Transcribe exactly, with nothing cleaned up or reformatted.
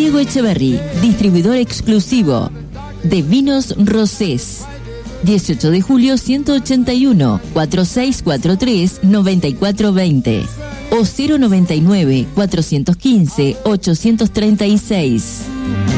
Diego Echeverry, distribuidor exclusivo de vinos Rosés. dieciocho de julio ciento ochenta y uno, cuatro seis cuatro tres, nueve cuatro dos cero o cero noventa y nueve, cuatrocientos quince, ochocientos treinta y seis.